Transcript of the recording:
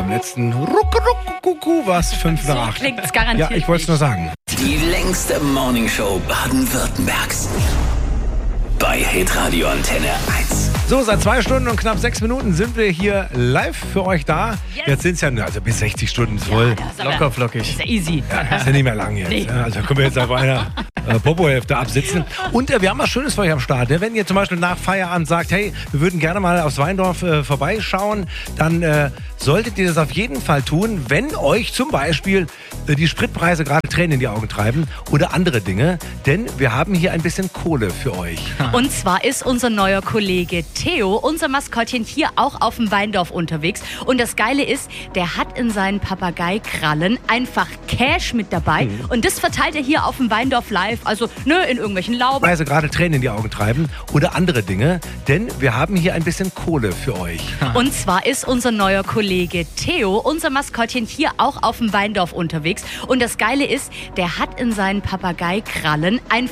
beim letzten Ruckuruckuckucku war es 5 nach 8. So klingt's garantiert. Ja, ich wollte es nur sagen. Die längste Morningshow Baden-Württembergs. Bei Hitradio Antenne 1. So, seit 2 Stunden und knapp 6 Minuten sind wir hier live für euch da. Yes. Jetzt sind es ja also bis 60 Stunden voll. das ist aber- Locker flockig. Das ist ja easy. Ja, ist ja nicht mehr lang jetzt. Nee. Ja, also können wir jetzt auf einer Popo-Hälfte absitzen. Und wir haben was Schönes für euch am Start. Wenn ihr zum Beispiel nach Feierabend sagt, hey, wir würden gerne mal aufs Weindorf vorbeischauen, dann solltet ihr das auf jeden Fall tun, wenn euch zum Beispiel die Spritpreise gerade Tränen in die Augen treiben oder andere Dinge. Denn wir haben hier ein bisschen Kohle für euch. Und zwar ist unser neuer Kollege Theo, unser Maskottchen, hier auch auf dem Weindorf unterwegs. Und das Geile ist, der hat in seinen Papageikrallen einfach Cash mit dabei. Und das verteilt er hier auf dem Weindorf live. Also, in irgendwelchen Lauben. Preise gerade Tränen in die Augen treiben oder andere Dinge. Denn wir haben hier ein bisschen Kohle für euch. Und zwar ist unser neuer Kollege Theo, unser Maskottchen, hier auch auf dem Weindorf unterwegs. Und das Geile ist, der hat in seinen Papageikrallen einfach